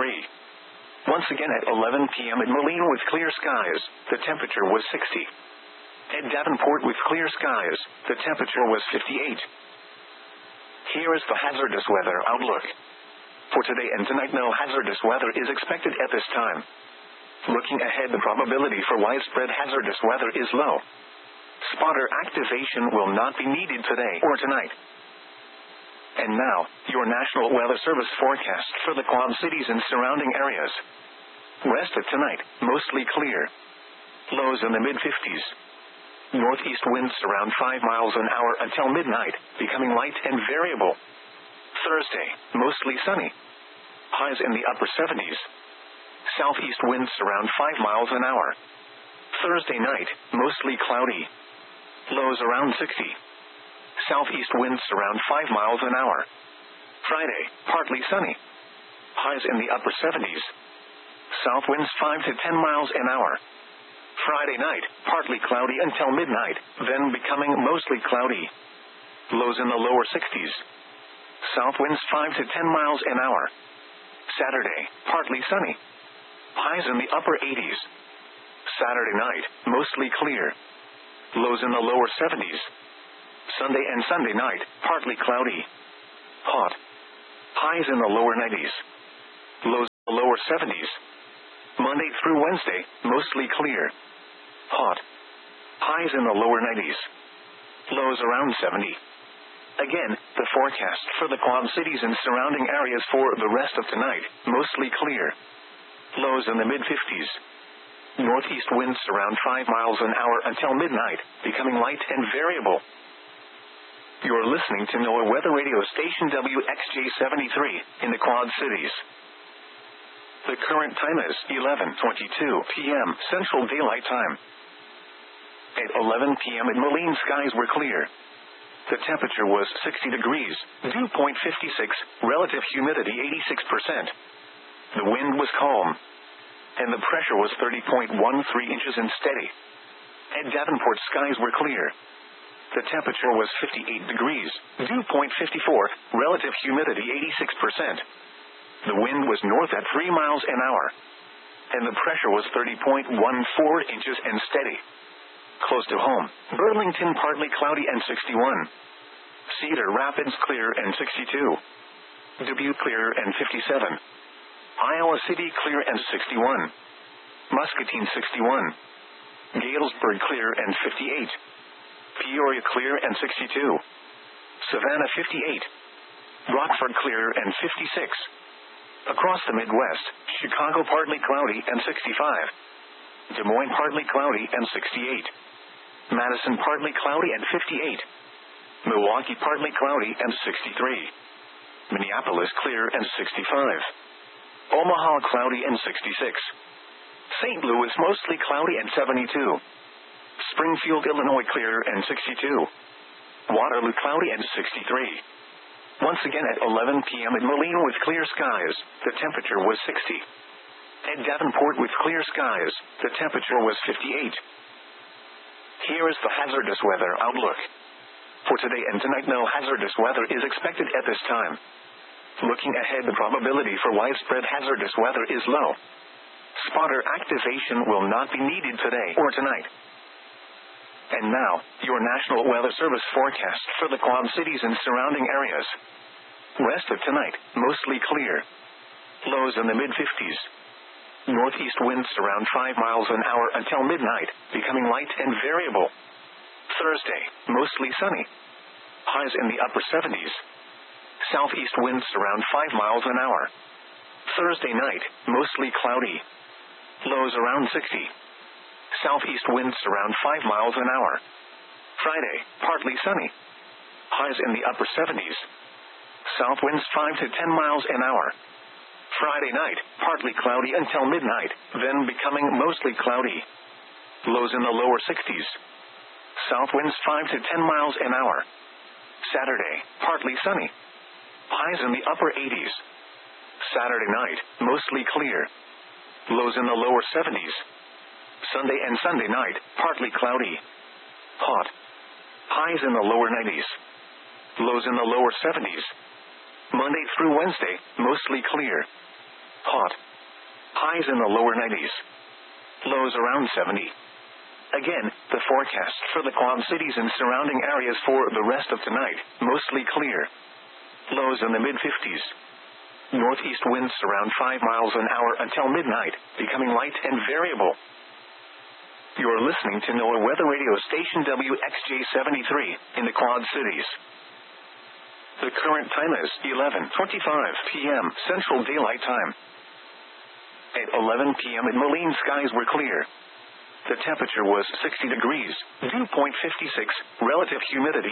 63. Once again at 11 p.m. in Moline with clear skies, the temperature was 60. At Davenport with clear skies, the temperature was 58. Here is the hazardous weather outlook. For today and tonight, no hazardous weather is expected at this time. Looking ahead, the probability for widespread hazardous weather is low. Spotter activation will not be needed today or tonight. And now, your National Weather Service forecast for the Quad Cities and surrounding areas. Rest of tonight, mostly clear. Lows in the mid-50s. Northeast winds around 5 miles an hour until midnight, becoming light and variable. Thursday, mostly sunny. Highs in the upper 70s. Southeast winds around 5 miles an hour. Thursday night, mostly cloudy. Lows around 60. Southeast winds around 5 miles an hour. Friday, partly sunny. Highs in the upper 70s. South winds 5 to 10 miles an hour. Friday night, partly cloudy until midnight, then becoming mostly cloudy. Lows in the lower 60s. South winds 5 to 10 miles an hour. Saturday, partly sunny. Highs in the upper 80s. Saturday night, mostly clear. Lows in the lower 70s. Sunday and Sunday night, partly cloudy. Hot. Highs in the lower 90s. Lows in the lower lower 70s. Monday through Wednesday, mostly clear. Hot. Highs in the lower 90s. Lows around 70. Again, the forecast for the Quad Cities and surrounding areas for the rest of tonight, mostly clear. Lows in the mid-50s. Northeast winds around 5 miles an hour until midnight, becoming light and variable. You're listening to NOAA Weather Radio Station WXJ73 in the Quad Cities. The current time is 11:22 p.m. Central Daylight Time. At 11 p.m. in Moline, skies were clear. The temperature was 60 degrees, dew point 56, relative humidity 86%. The wind was calm, and the pressure was 30.13 inches and steady. At Davenport, skies were clear. The temperature was 58 degrees, dew point 54, relative humidity 86%. The wind was north at 3 miles an hour, and the pressure was 30.14 inches and steady. Close to home, Burlington partly cloudy and 61. Cedar Rapids clear and 62. Dubuque clear and 57. Iowa City clear and 61. Muscatine 61. Galesburg clear and 58. Peoria clear and 62. Savannah 58. Rockford clear and 56. Across the Midwest, Chicago partly cloudy and 65. Des Moines partly cloudy and 68. Madison partly cloudy and 58. Milwaukee partly cloudy and 63. Minneapolis clear and 65. Omaha cloudy and 66. St. Louis mostly cloudy and 72. Springfield, Illinois clear and 62. Waterloo cloudy and 63. Once again at 11 p.m. in Moline with clear skies, the temperature was 60. At Davenport with clear skies, the temperature was 58. Here is the hazardous weather outlook. For today and tonight, no hazardous weather is expected at this time. Looking ahead, the probability for widespread hazardous weather is low. Spotter activation will not be needed today or tonight. And now, your National Weather Service forecast for the Quad Cities and surrounding areas. Rest of tonight, mostly clear. Lows in the mid-50s. Northeast winds around 5 miles an hour until midnight, becoming light and variable. Thursday, mostly sunny. Highs in the upper 70s. Southeast winds around 5 miles an hour. Thursday night, mostly cloudy. Lows around 60. Southeast winds around 5 miles an hour. Friday, partly sunny. Highs in the upper 70s. South winds 5 to 10 miles an hour. Friday night, partly cloudy until midnight, then becoming mostly cloudy. Lows in the lower 60s. South winds 5 to 10 miles an hour. Saturday, partly sunny. Highs in the upper 80s. Saturday night, mostly clear. Lows in the lower 70s. Sunday and Sunday night, partly cloudy. Hot. Highs in the lower 90s. Lows in the lower 70s. Monday through Wednesday, mostly clear. Hot. Highs in the lower 90s. Lows around 70. Again, the forecast for the Quad Cities and surrounding areas for the rest of tonight, mostly clear. Lows in the mid-50s. Northeast winds around 5 miles an hour until midnight, becoming light and variable. You're listening to NOAA Weather Radio Station WXJ73 in the Quad Cities. The current time is 11:25 p.m. Central Daylight Time. At 11 p.m. in Moline, skies were clear. The temperature was 60 degrees, dew point 56, relative humidity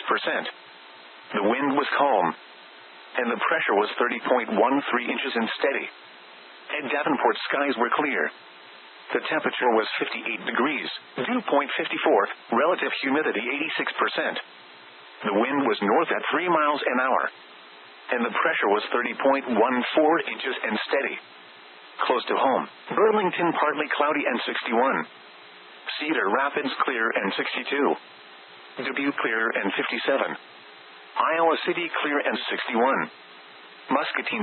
86%. The wind was calm, and the pressure was 30.13 inches and steady. At Davenport, skies were clear. The temperature was 58 degrees, dew point 54, relative humidity 86%. The wind was north at 3 miles an hour, and the pressure was 30.14 inches and steady. Close to home, Burlington partly cloudy and 61. Cedar Rapids clear and 62. Dubuque clear and 57. Iowa City clear and 61. Muscatine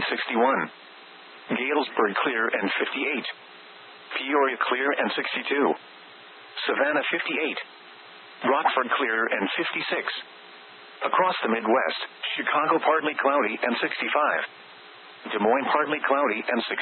61. Galesburg clear and 58. Peoria clear and 62. Savannah 58. Rockford clear and 56. Across the Midwest, Chicago partly cloudy and 65. Des Moines partly cloudy and 60.